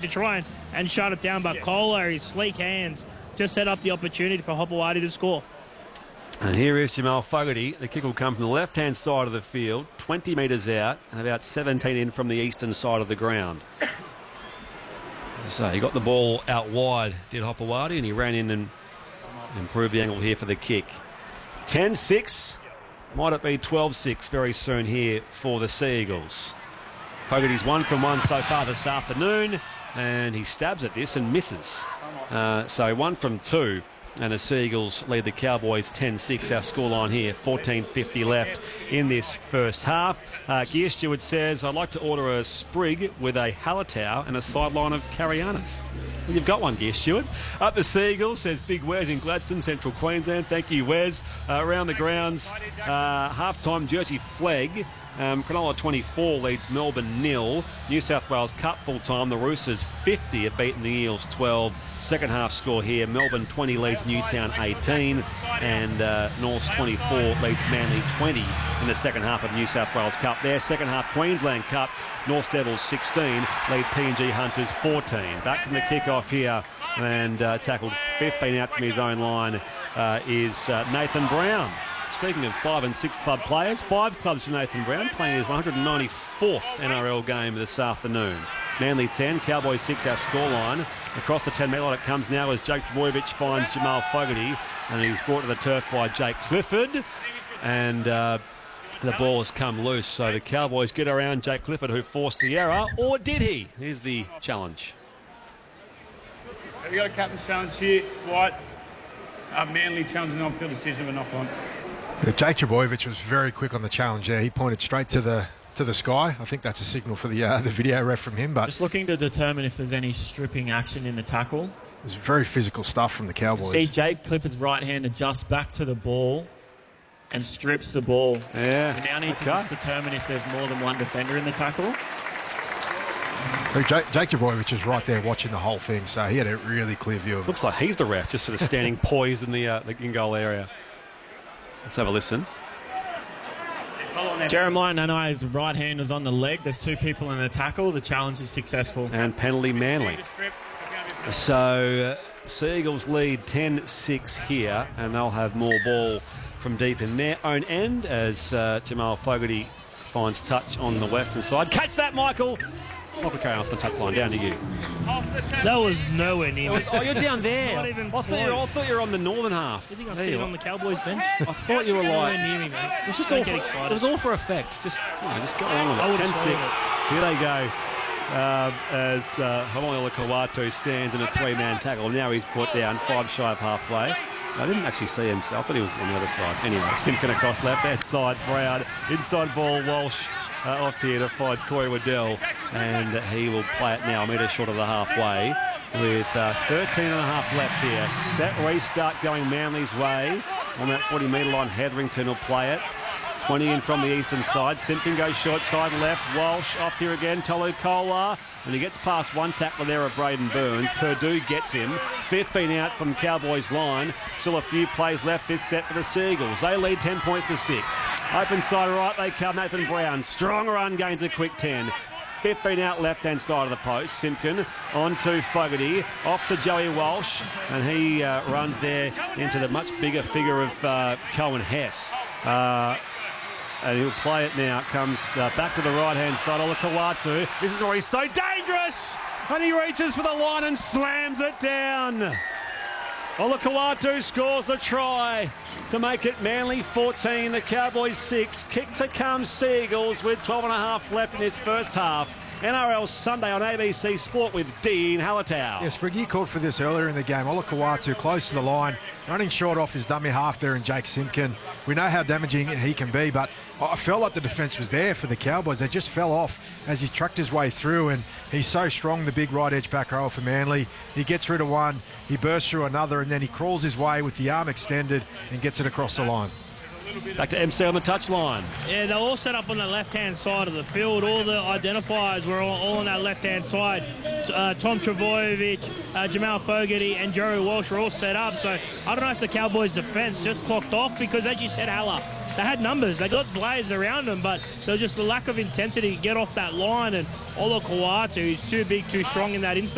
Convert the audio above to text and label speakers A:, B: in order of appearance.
A: to try and shut it down, but Kohler, his sleek hands, just set up the opportunity for Hopewadi to score.
B: And here is Jamal Fogarty. The kick will come from the left-hand side of the field, 20 metres out, and about 17 in from the eastern side of the ground. So he got the ball out wide, did Hopewadi, and he ran in and improved the angle here for the kick. 10-6. Might it be 12-6 very soon here for the Sea Eagles. Fogarty's 1 from 1 so far this afternoon, and he stabs at this and misses. So 1 from 2. And the Sea Eagles lead the Cowboys 10-6. Our scoreline here, 14:50 left in this first half. Gear Steward says, I'd like to order a sprig with a Hallertau and a sideline of Carianas. Well, you've got one, Gear Steward. Up the Sea Eagles, says Big Wes in Gladstone, Central Queensland. Thank you, Wes. Around the grounds, half-time Jersey flag. Cronulla 24 leads Melbourne 0. New South Wales Cup full-time. The Roosters 50 have beaten the Eels 12. Second half score here. Melbourne 20 leads Newtown 18. And Norths 24 leads Manly 20 in the second half of New South Wales Cup. Their second half Queensland Cup. North Devils 16 lead PNG Hunters 14. Back from the kick-off here. And tackled 15 out from his own line is Nathan Brown. Speaking of 5 and 6 club players, 5 clubs for Nathan Brown, playing his 194th NRL game this afternoon. Manly 10, Cowboys 6, our scoreline. Across the 10-metre line it comes now as Jake Trbojevic finds Jamal Fogarty, and he's brought to the turf by Jake Clifford. And the ball has come loose, so the Cowboys get around Jake Clifford, who forced the error, or did he? Here's the challenge.
C: Have you got a captain's challenge here, White? Manly challenging on-field decision with knock on.
D: Jake Trbojevic was very quick on the challenge there. He pointed straight to the sky. I think that's a signal for the video ref from him. But
E: just looking to determine if there's any stripping action in the tackle.
D: It was very physical stuff from the Cowboys.
E: See Jake Clifford's right hand adjusts back to the ball and strips the ball.
B: Yeah.
E: We now need to just determine if there's more than one defender in the tackle.
D: Jake Trbojevic was right there watching the whole thing, so he had a really clear view of it.
B: Looks like he's the ref, just sort of standing poised in the in-goal area. Let's have a listen.
E: Jeremiah Nanai's right hand is on the leg. There's 2 people in the tackle. The challenge is successful.
B: And penalty Manly. So Sea Eagles lead 10-6 here, and they'll have more ball from deep in their own end as Jamal Fogarty finds touch on the western side. Catch that, Michael! Michael carry on the touchline, down to you.
A: That was nowhere near me.
B: Oh, you're down there.
A: Not even
B: I thought you were on the northern half.
A: You think I was sitting on the Cowboys bench?
B: I thought you were like...
A: Nowhere near me, mate.
B: It was just
A: Don't
B: all
A: get
B: for,
A: excited.
B: it was all for effect. Just go along with
A: I
B: it.
A: would've
B: 10-6. Here they go. As Haumole Olakau'atu stands in a 3-man tackle. Now he's put down 5 shy of halfway. I didn't actually see him, so I thought he was on the other side. Anyway, Simpkin across left-hand side, Brown. Inside ball, Walsh. Off here to find Corey Waddell, and he will play it now a metre short of the halfway with 13 and a half left here. Set restart going Manly's way on that 40-metre line. Hetherington will play it. 20 in from the eastern side. Simpkin goes short side left. Walsh off here again. Tolu Kolar. And he gets past one tackler there of Braden Burns. Purdue gets him. 15 out from Cowboys line. Still a few plays left this set for the Sea Eagles. They lead 10 points to 6. Open side right they come. Nathan Brown. Strong run, gains a quick 10. 15 out left-hand side of the post. Simpkin on to Fogarty. Off to Joey Walsh. And he runs there into the much bigger figure of Cohen Hess. And he'll play it now. Comes back to the right-hand side. Olakau'atu. This is where he's so dangerous. And he reaches for the line and slams it down. Olakau'atu scores the try to make it Manly 14, the Cowboys 6. Kick to come Sea Eagles with 12 and a half left in this first half. NRL Sunday on ABC Sport with Dean Hallertau.
D: Yes, Sprig, you called for this earlier in the game. Olakau'atu close to the line, running short off his dummy half there in Jake Simpkin. We know how damaging he can be, but I felt like the defence was there for the Cowboys. They just fell off as he trucked his way through, and he's so strong, the big right edge back rower for Manly. He gets rid of one, he bursts through another, and then he crawls his way with the arm extended and gets it across the line.
B: Back to MC on the touchline.
A: Yeah, they're all set up on the left-hand side of the field. All the identifiers were all on that left-hand side. Tom Trbojevic, Jamal Fogarty and Jerry Walsh were all set up. So I don't know if the Cowboys' defence just clocked off because, as you said, Haller, they had numbers. They got players around them, but there was just the lack of intensity to get off that line. And Olakau'atu is too big, too strong in that instance.